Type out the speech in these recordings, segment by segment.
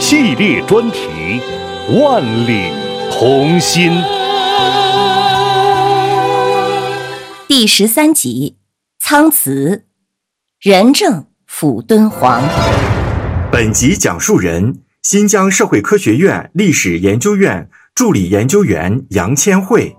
系列专题《万里同心》 第13集苍辞，仁政辅敦煌。 本集讲述人：新疆社会科学院历史研究院助理研究员杨千惠。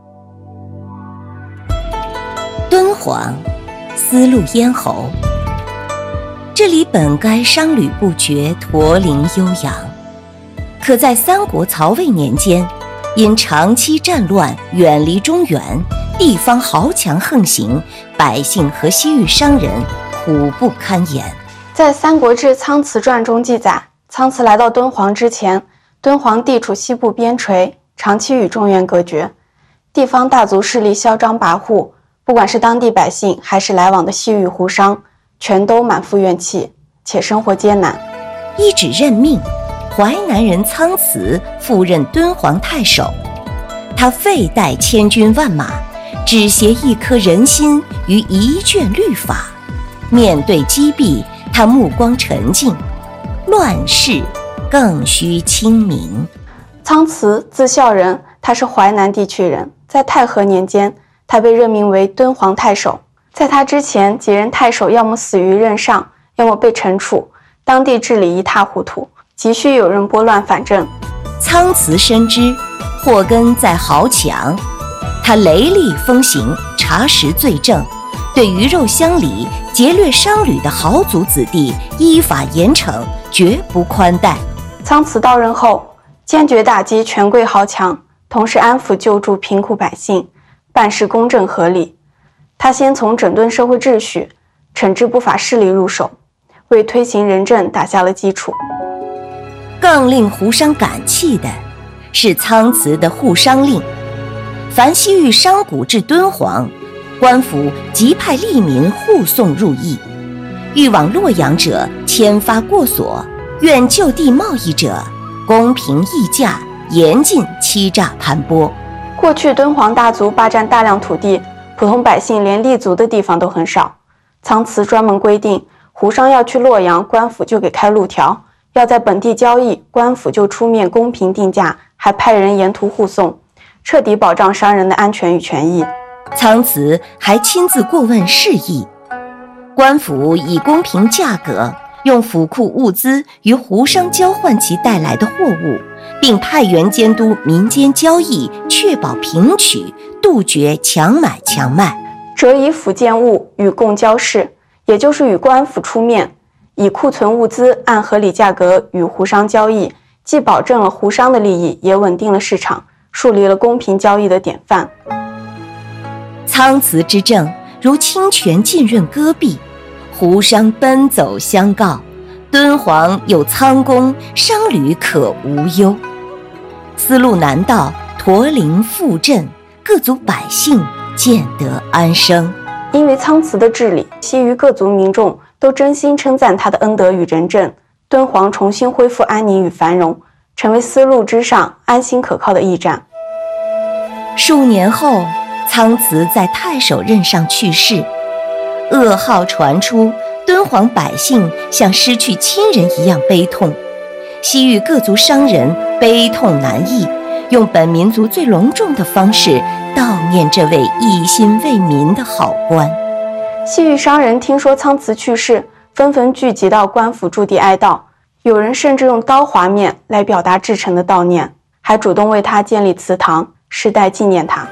敦煌，丝路咽喉，这里本该商旅不绝，驼铃悠扬，可在三国曹魏年间，因长期战乱，远离中原，地方豪强横行，百姓和西域商人苦不堪言。 在《三国志·苍辞传》中记载，苍辞来到敦煌之前，敦煌地处西部边陲，长期与中原隔绝，地方大族势力嚣张跋扈，不管是当地百姓还是来往的西域胡商，全都满腹怨气，且生活艰难。 一纸任命，淮南人苍辞赴任敦煌太守，他废带千军万马，只携一颗人心于一卷律法。面对击毙，他目光沉静，乱世更需清明。 苍辞字孝仁，他是淮南地区人，在太和年间，他被任命为敦煌太守。在他之前，几任太守要么死于任上，要么被惩处，当地治理一塌糊涂，急需有人拨乱反正。 苍辞深知祸根在豪强，他雷厉风行，查实罪证，对鱼肉乡里劫掠商旅的豪族子弟依法严惩，绝不宽待。 苍辞到任后，坚决打击权贵豪强，同时安抚救助贫苦百姓，办事公正合理。他先从整顿社会秩序、惩治不法势力入手，为推行仁政打下了基础。 更令胡商感气的是苍辞的护商令，凡西域商贾至敦煌，官府即派吏民护送入邑，欲往洛阳者签发过所，愿就地贸易者公平议价，严禁欺诈盘剥。 过去敦煌大族霸占大量土地，普通百姓连立足的地方都很少。苍辞专门规定，胡商要去洛阳，官府就给开路条；要在本地交易，官府就出面公平定价，还派人沿途护送，彻底保障商人的安全与权益。 苍辞还亲自过问事宜，官府以公平价格用府库物资与胡商交换其带来的货物，并派员监督民间交易，确保平取，杜绝强买强卖。 则以府建物与共交市，也就是与官府出面，以库存物资按合理价格与胡商交易，既保证了胡商的利益，也稳定了市场，树立了公平交易的典范。 苍辞之政如清泉浸润戈壁，胡商奔走相告，敦煌有苍公，商旅可无忧。丝路南道，驼铃复振，各族百姓见得安生。 因为苍辞的治理，西域各族民众都真心称赞他的恩德与仁政，敦煌重新恢复安宁与繁荣，成为丝路之上安心可靠的驿站。 数年后，苍辞在太守任上去世，噩耗传出，敦煌百姓像失去亲人一样悲痛。西域各族商人悲痛难抑，用本民族最隆重的方式悼念这位一心为民的好官。 西域商人听说苍辞去世，纷纷聚集到官府驻地哀悼，有人甚至用刀划面来表达至诚的悼念，还主动为他建立祠堂，世代纪念他。